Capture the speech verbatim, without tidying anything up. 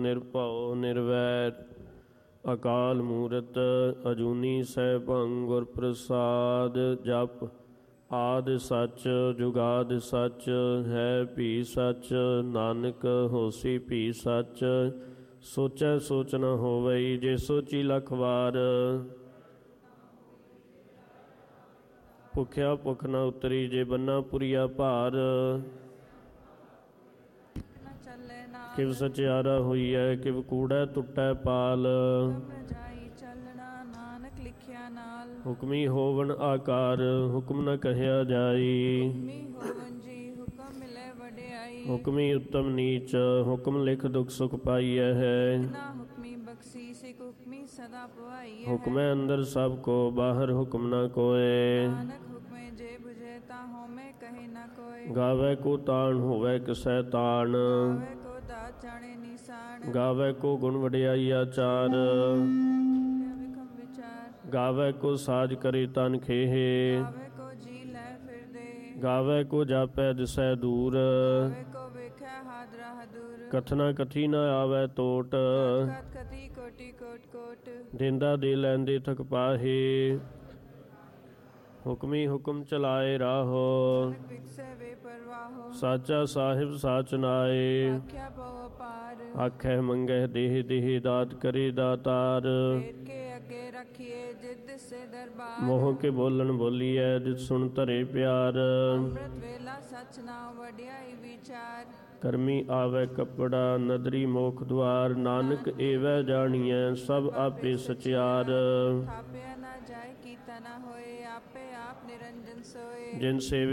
ਨਿਰਭਉ ਨਿਰਵੈਰ ਅਕਾਲ ਮੂਰਤ ਅਜੂਨੀ ਸੈਭੰ ਗੁਰ ਪ੍ਰਸਾਦ। ਜਪ ਆਦਿ ਸੱਚ ਜੁਗਾਦਿ ਸੱਚ ਹੈ ਭੀ ਸੱਚ, ਨਾਨਕ ਹੋਸੀ ਭੀ ਸੱਚ। ਸੋਚੈ ਸੋਚ ਨ ਹੋਵਈ, ਜੇ ਸੋਚੀ ਲੱਖ ਵਾਰ। ਭੁਖਿਆ ਭੁਖ ਨ ਉਤਰੀ, ਜੇ ਬੰਨਾ ਪੁਰੀਆ ਭਾਰ। ਕਿਵ ਸਚਿਆਰਾ ਹੋਈਐ, ਕਿਵ ਕੂੜੈ ਟੁੱਟੈ ਪਾਲ। ਹੁਕਮੀ ਹੋਵਨ ਆਕਾਰ, ਹੁਕਮ ਨ ਕਹਿਆ ਜਾਈ। ਹੁਕਮੀ ਉੱਤਮ ਨੀਚ, ਹੁਕਮ ਲਿਖ ਦੁਖ ਸੁਖ ਪਾਈਐ ਹੈ। ਹੁਕਮੈ ਅੰਦਰ ਸਭ ਕੋ, ਬਾਹਰ ਹੁਕਮ ਨ ਕੋਇ। ਗਾਵੈ ਕੋ ਤਾਣ, ਹੋਵੈ ਕਿਸੈ ਤਾਣ। ਗਾਵੈ ਕੋ ਗੁਣ ਵਡਿਆਈ ਆਚਾਰ। ਗਾਵੈ ਕੋ ਸਾਜ ਕਰੇ ਤਨ ਖੇਹੇ। ਗਾਵੈ ਕੋ ਜਾਪੈ ਦਿਸੈ ਦੂਰ। ਕਥਨਾ ਕਥੀ ਨ ਆਵੈ ਟੋਟ। ਦੇਂਦਾ ਦੇ ਲੈਂਦੇ ਥਕ ਪਾਹੇ। ਹੁਕਮੀ ਹੁਕਮ ਚਲਾਏ ਰਾਹੋ। ਸਾਚਾ ਸਾਹਿਬ ਸਾਚ ਨਾਏ। ਆਖੈ ਮੰਗਹਿ ਦੇਹ ਦੇਹ, ਦਾਤ ਕਰੇ ਦਾਤਾਰ। ਮੋਹ ਕੇ ਬੋਲਣ ਬੋਲੀਐ, ਜਿਤ ਸੁਣ ਧਰੇ ਪਿਆਰ। ਕਰਮੀ ਆਵੈ ਕੱਪੜਾ, ਨਦਰੀ ਮੋਖ ਦੁਆਰ। ਨਾਨਕ ਏਵੈ ਜਾਣੀਐ, ਸਭ ਆਪੇ ਸਚਿਆਰ। ਜਿਨ ਸੇਵ